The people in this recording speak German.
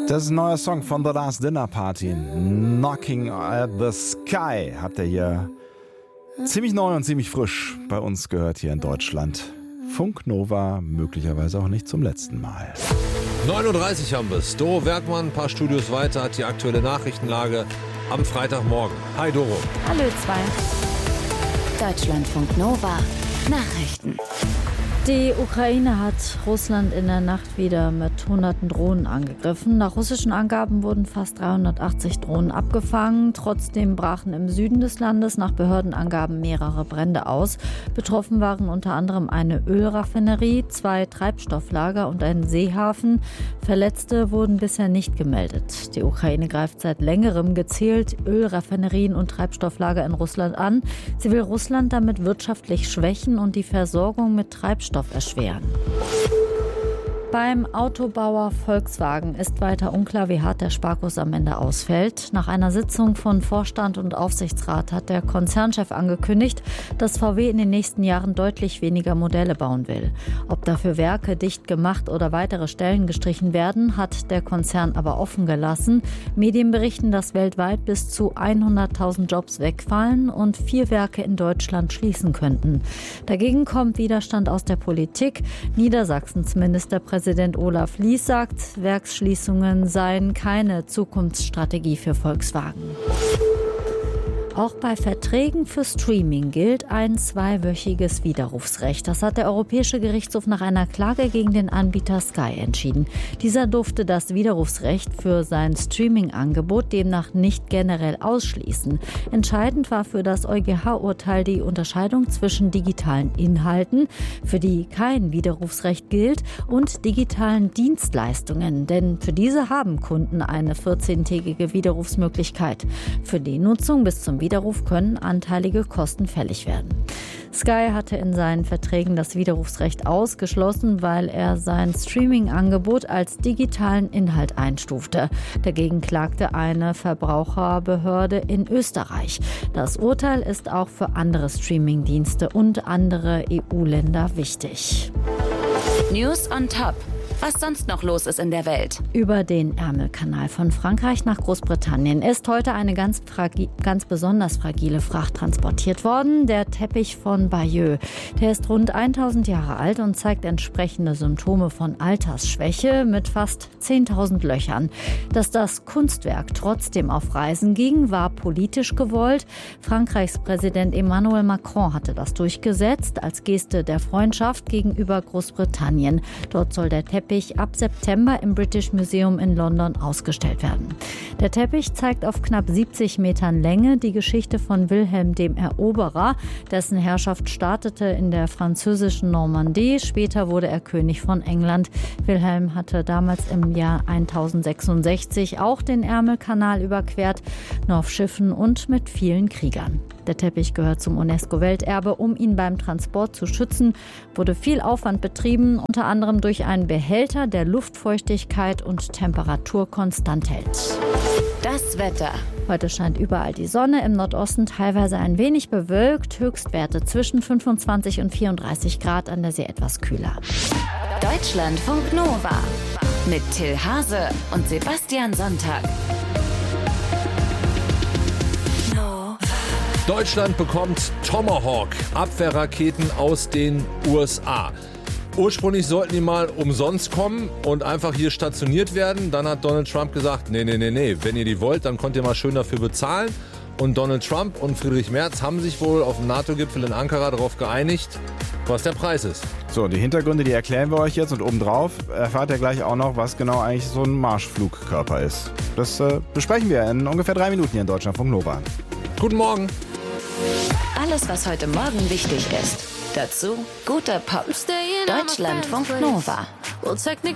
Das ist ein neuer Song von The Last Dinner Party. Knocking at the Sky habt ihr hier ziemlich neu und ziemlich frisch bei uns gehört hier in Deutschland. Funk Nova möglicherweise auch nicht zum letzten Mal. 9.30 Uhr haben wir es. Doro Werkmann, ein paar Studios weiter, hat die aktuelle Nachrichtenlage am Freitagmorgen. Hi Doro. Hallo ihr zwei. Deutschlandfunk Nova Nachrichten. Die Ukraine hat Russland in der Nacht wieder mit hunderten Drohnen angegriffen. Nach russischen Angaben wurden fast 380 Drohnen abgefangen. Trotzdem brachen im Süden des Landes nach Behördenangaben mehrere Brände aus. Betroffen waren unter anderem eine Ölraffinerie, 2 Treibstofflager und ein Seehafen. Verletzte wurden bisher nicht gemeldet. Die Ukraine greift seit längerem gezielt Ölraffinerien und Treibstofflager in Russland an. Sie will Russland damit wirtschaftlich schwächen und die Versorgung mit Treibstoff erschweren. Beim Autobauer Volkswagen ist weiter unklar, wie hart der Sparkurs am Ende ausfällt. Nach einer Sitzung von Vorstand und Aufsichtsrat hat der Konzernchef angekündigt, dass VW in den nächsten Jahren deutlich weniger Modelle bauen will. Ob dafür Werke dicht gemacht oder weitere Stellen gestrichen werden, hat der Konzern aber offen gelassen. Medien berichten, dass weltweit bis zu 100.000 Jobs wegfallen und 4 Werke in Deutschland schließen könnten. Dagegen kommt Widerstand aus der Politik. Niedersachsens Ministerpräsident Olaf Lies sagt, Werksschließungen seien keine Zukunftsstrategie für Volkswagen. Auch bei Verträgen für Streaming gilt ein 2-wöchiges Widerrufsrecht. Das hat der Europäische Gerichtshof nach einer Klage gegen den Anbieter Sky entschieden. Dieser durfte das Widerrufsrecht für sein Streaming-Angebot demnach nicht generell ausschließen. Entscheidend war für das EuGH-Urteil die Unterscheidung zwischen digitalen Inhalten, für die kein Widerrufsrecht gilt, und digitalen Dienstleistungen. Denn für diese haben Kunden eine 14-tägige Widerrufsmöglichkeit. Für die Nutzung bis zum Widerruf können anteilige Kosten fällig werden. Sky hatte in seinen Verträgen das Widerrufsrecht ausgeschlossen, weil er sein Streaming-Angebot als digitalen Inhalt einstufte. Dagegen klagte eine Verbraucherbehörde in Österreich. Das Urteil ist auch für andere Streaming-Dienste und andere EU-Länder wichtig. News on Top. Was sonst noch los ist in der Welt. Über den Ärmelkanal von Frankreich nach Großbritannien ist heute eine ganz besonders fragile Fracht transportiert worden. Der Teppich von Bayeux. Der ist rund 1000 Jahre alt und zeigt entsprechende Symptome von Altersschwäche mit fast 10.000 Löchern. Dass das Kunstwerk trotzdem auf Reisen ging, war politisch gewollt. Frankreichs Präsident Emmanuel Macron hatte das durchgesetzt als Geste der Freundschaft gegenüber Großbritannien. Dort soll der Teppich ab September im British Museum in London ausgestellt werden. Der Teppich zeigt auf knapp 70 Metern Länge die Geschichte von Wilhelm dem Eroberer. Dessen Herrschaft startete in der französischen Normandie. Später wurde er König von England. Wilhelm hatte damals im Jahr 1066 auch den Ärmelkanal überquert, nur auf Schiffen und mit vielen Kriegern. Der Teppich gehört zum UNESCO-Welterbe. Um ihn beim Transport zu schützen, wurde viel Aufwand betrieben, unter anderem durch einen Behälter, der Luftfeuchtigkeit und Temperatur konstant hält. Das Wetter. Heute scheint überall die Sonne, im Nordosten teilweise ein wenig bewölkt, Höchstwerte zwischen 25 und 34 Grad, an der See etwas kühler. Deutschlandfunk Nova mit Till Hase und Sebastian Sonntag. Deutschland bekommt Tomahawk-Abwehrraketen aus den USA. Ursprünglich sollten die mal umsonst kommen und einfach hier stationiert werden. Dann hat Donald Trump gesagt, nee, wenn ihr die wollt, dann könnt ihr mal schön dafür bezahlen. Und Donald Trump und Friedrich Merz haben sich wohl auf dem NATO-Gipfel in Ankara darauf geeinigt, was der Preis ist. So, die Hintergründe, die erklären wir euch jetzt, und obendrauf erfahrt ihr gleich auch noch, was genau eigentlich so ein Marschflugkörper ist. Das besprechen wir in ungefähr 3 Minuten hier in Deutschlandfunk Nova. Guten Morgen. Alles, was heute Morgen wichtig ist. Dazu guter Pop. Deutschlandfunk Nova.